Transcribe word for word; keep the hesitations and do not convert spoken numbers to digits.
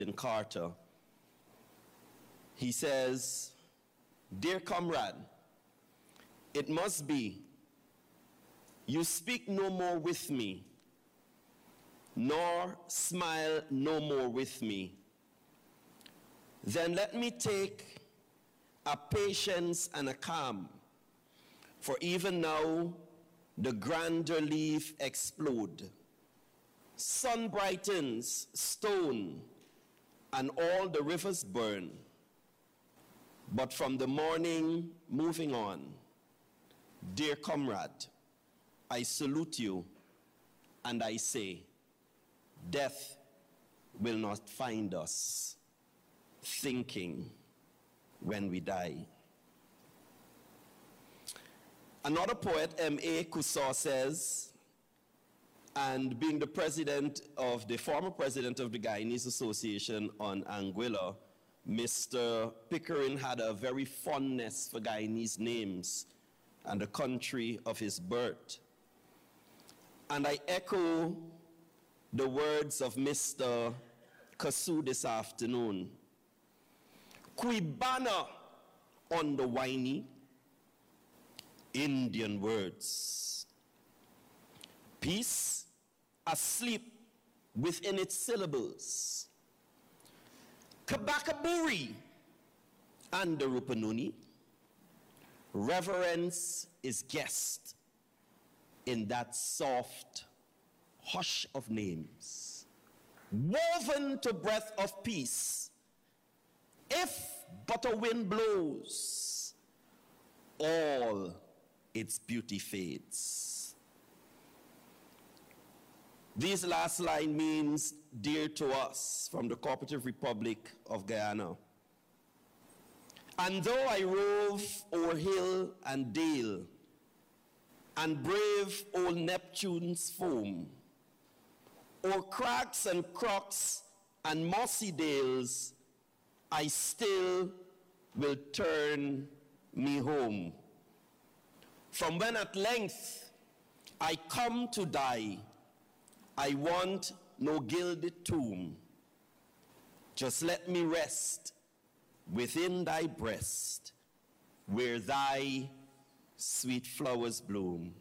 Carter. He says, "Dear comrade, it must be, you speak no more with me, nor smile no more with me. Then let me take a patience and a calm, for even now the grander leaf explode. Sun brightens stone, and all the rivers burn. But from the morning moving on, dear comrade, I salute you, and I say, death will not find us thinking when we die." Another poet, M A Coussot, says, and being the president of the former president of the Guyanese Association on Anguilla, Mister Pickering had a very fondness for Guyanese names and the country of his birth. And I echo the words of Mister Kasu this afternoon. Quibana on the whiny, Indian words. Peace asleep within its syllables. Kabakaburi and the Rupanuni. Reverence is guest in that soft hush of names, woven to breath of peace. If but a wind blows, all its beauty fades. This last line means dear to us from the Cooperative Republic of Guyana. And though I rove o'er hill and dale and brave old Neptune's foam, o'er cracks and crocks and mossy dales, I still will turn me home. From when at length I come to die, I want no gilded tomb. Just let me rest within thy breast, where thy sweet flowers bloom.